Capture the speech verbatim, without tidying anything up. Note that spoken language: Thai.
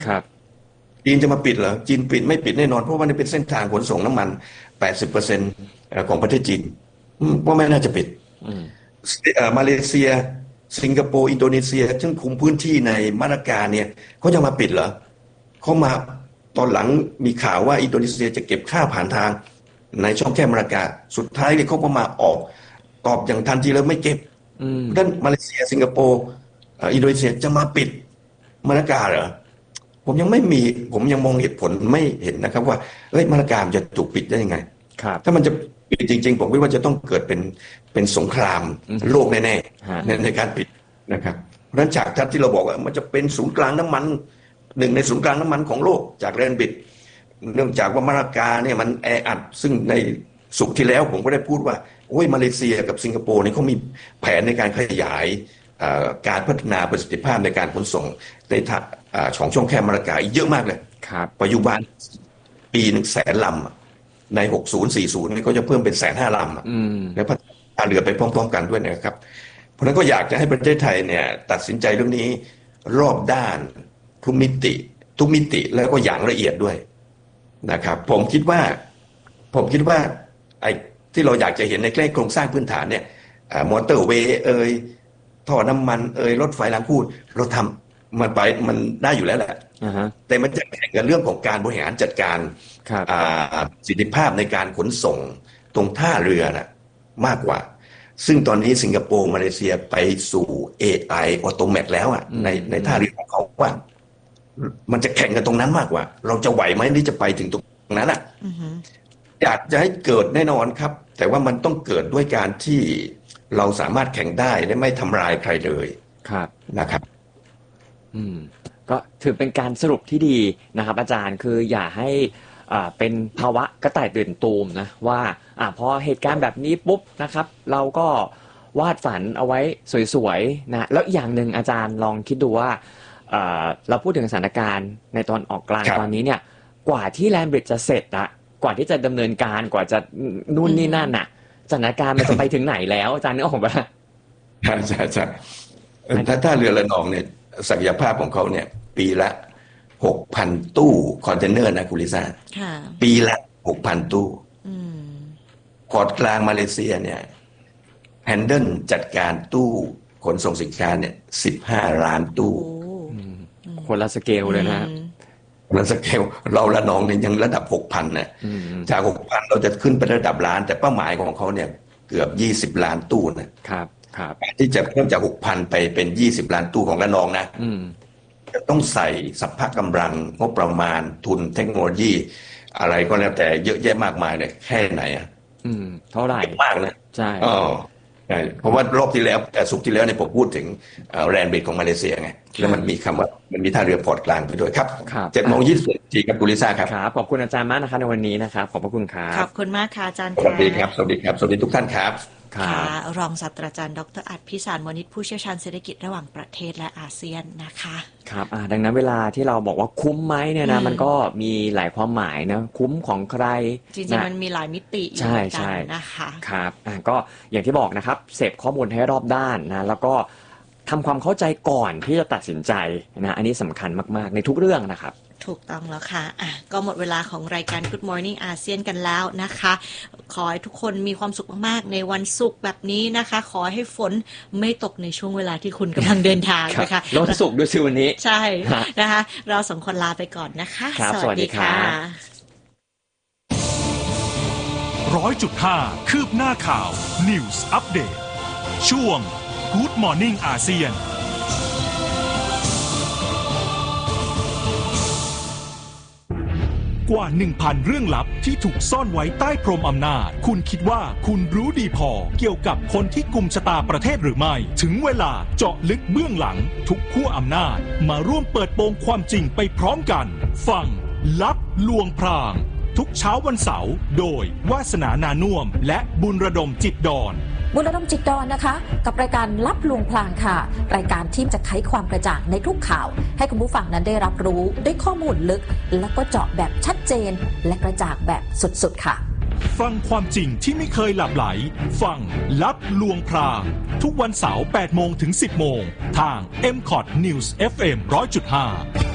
ครับจีนจะมาปิดเหรอจีนปิดไม่ปิดแน่นอนเพราะว่านี่เป็นเส้นทางขนส่งน้ำมัน แปดสิบเปอร์เซ็นต์ ของประเทศจีนว่าไม่น่าจะปิดมาเลเซียสิงคโปร์อินโดนีเซียซึ่งคุมพื้นที่ในมาลากาเนี่ยเขาจะมาปิดเหรอเขามาตอนหลังมีข่าวว่าอินโดนีเซียจะเก็บค่าผ่านทางในช่องแคบมาลากาสุดท้ายเนี่ยเขาก็มาออกตอบอย่างทันทีแล้วไม่เก็บด้านมาเลเซียสิงคโปร์อินโดนีเซียจะมาปิดมาลากาเหรอผมยังไม่มีผมยังมองเหตุผลไม่เห็นนะครับว่าเอ้ยมาลากาจะถูกปิดได้ยังไงถ้ามันจะปิดจริงๆผมคิดว่าจะต้องเกิดเป็นเป็นสงครามโลกแน่ๆในในการปิดนะครับเพราะฉะนั้นจากทัศน์ที่เราบอกว่ามันจะเป็นศูนย์กลางน้ำมันหนึ่งในศูนย์กลางน้ำมันของโลกจากแลนบิดเนื่องจากว่ามาลากาเนี่ยมันแออัดซึ่งในสุกที่แล้วผมก็ได้พูดว่าโอ้ยมาเลเซียกับสิงคโปร์เนี่ยเขามีแผนในการขยายการพัฒนาประสิทธิภาพในการขนส่งในช่องช่องแคบมาลากาเยอะมากเลยปัจจุบันปีหนึ่งแสนลำในหกสิบ สี่สิบนี่ก็จะเพิ่มเป็นแสนห้าลำแล้วพัฒนาเรือไปพร้อมๆกันด้วยนะครับเพราะฉะนั้นก็อยากจะให้ประเทศไทยเนี่ยตัดสินใจเรื่องนี้รอบด้านทุกมิติทุกมิติแล้วก็อย่างละเอียดด้วยนะครับผมคิดว่าผมคิดว่าไอ้ที่เราอยากจะเห็นในแค่โครงสร้างพื้นฐานเนี่ยมอเตอร์เวย์เอ่ยท่อน้ำมันเอ่ยรถไฟรางคู่เราทำมันไปมันได้อยู่แล้วแหละ uh-huh. แต่มันจะแข่งกันเรื่องของการบริหารจัดการประสิทธิภาพในการขนส่งตรงท่าเรือนะมากกว่าซึ่งตอนนี้สิงคโปร์มาเลเซียไปสู่ เอ ไอ ออโตเมตแล้วอ่ะในในท่าเรือของเขาว่ามันจะแข่งกันตรงนั้นมากกว่าเราจะไหวไหมที่จะไปถึงตรงนั้นอ่ะ uh-huh. อยากจะให้เกิดแน่นอนครับแต่ว่ามันต้องเกิดด้วยการที่เราสามารถแข่งได้และไม่ทำลายใครเลยครับนะครับอืมก็ถือเป็นการสรุปที่ดีนะครับอาจารย์คืออย่าให้อ่าเป็นภาวะกระต่ายตื่นตูมนะว่าอ่าพอเหตุการณ์แบบนี้ปุ๊บนะครับเราก็วาดฝันเอาไว้สวยๆนะแล้วอย่างหนึ่งอาจารย์ลองคิดดูว่าอ่าเราพูดถึงสถานการณ์ในตอนออกกลางตอนนี้เนี่ยกว่าที่แลนบริดจ์จะเสร็จอะกว่าที่จะดำเนินการกว่าจะนู่นนี่นั่นน่ะสถานการณ์มันจะไปถึงไหนแล้วอาจารย์นึกออกป่ะใช่ใช่ใช่ถ้าถ้าเรือระนองเนี่ยศักยภาพของเขาเนี่ยปีละ หกพัน ตู้คอนเทนเนอร์นะคุณลิซ่าปีละ หกพัน ตู้พอร์ตกลางมาเลเซียเนี่ยแฮนเดิลจัดการตู้ขนส่งสินค้าเนี่ยสิบห้าล้านตู้คนละสเกลเลยนะมันสเกลเราละนองเนี่ยยังระดับ หกพัน นะจาก หกพัน เราจะขึ้นไประดับล้านแต่เป้าหมายของเขาเนี่ยเกือบยี่สิบล้านตู้นะครับครับที่จะเพิ่มจาก หกพัน ไปเป็นยี่สิบล้านตู้ของละนองนะจะต้องใส่สัพพะกำลังงบประมาณทุนเทคโนโลยีอะไรก็แล้วแต่เยอะแยะมากมายเลยแค่ไหนอ่ะอืมเท่าไหร่มากนะใช่อ๋อใช่เพราะว่ารอบที่แล้วแต่สุกที่แล้วเนี่ยผมพูดถึงแลนด์เบสของมาเลเซียไงแล้วมันมีคำว่ามันมีท่าเรือพอร์ตกลางไปด้วยครับเจ็ดโมงยี่สิบนาทีครับคุณลิซ่าครับครับขอบคุณอาจารย์มากนะคะในวันนี้นะครับขอบพระคุณครับขอบคุณมากค่ะอาจารย์สวัสดีครับสวัสดีครับสวัสดีทุกท่านครับค่ะรองศาสตราจารย์ดร.อัฏฐพิสารวณิชผู้เชี่ยวชาญเศรษฐกิจระหว่างประเทศและอาเซียนนะคะครับอ่าดังนั้นเวลาที่เราบอกว่าคุ้มไหมเนี่ยนะมันก็มีหลายความหมายนะคุ้มของใครจริงๆมันมีหลายมิติอยู่เหมือนกันนะคะครับอ่าก็อย่างที่บอกนะครับเสพข้อมูลให้รอบด้านนะแล้วก็ทำความเข้าใจก่อนที่จะตัดสินใจนะอันนี้สำคัญมากๆในทุกเรื่องนะครับถูกต้องแล้วค่ะอ่ะก็หมดเวลาของรายการ Good Morning อาเซียนกันแล้วนะคะขอให้ทุกคนมีความสุขมากๆในวันศุกร์แบบนี้นะคะขอให้ฝนไม่ตกในช่วงเวลาที่คุณกำลังเดินทางนะคะวันศุกร์ด้วยสิวันนี้ใช่นะคะเราสองคนลาไปก่อนนะคะสวัสดีค่ะร้อยจุดห้าคืบหน้าข่าว News Update ช่วง Good Morning อาเซียนกว่า หนึ่งพัน เรื่องลับที่ถูกซ่อนไว้ใต้พรมอำนาจคุณคิดว่าคุณรู้ดีพอเกี่ยวกับคนที่กุมชะตาประเทศหรือไม่ถึงเวลาเจาะลึกเบื้องหลังทุกขั้วอำนาจมาร่วมเปิดโปงความจริงไปพร้อมกันฟังลับลวงพรางทุกเช้าวันเสาร์โดยวาสนานานุ่มและบุญระดมจิตดอนบุญระดมจิตดอนนะคะกับรายการลับลวงพรางค่ะรายการที่จะไขความกระจ่างในทุกข่าวให้คุณผู้ฟังนั้นได้รับรู้ด้วยข้อมูลลึกแล้วก็เจาะแบบชัดเจนและกระจ่างแบบสุดๆค่ะฟังความจริงที่ไม่เคยหลับไหลฟังลับลวงพรางทุกวันเสาร์ แปดโมงถึงสิบโมงทาง เอ็ม คอท News เอฟ เอ็ม หนึ่งร้อยจุดห้า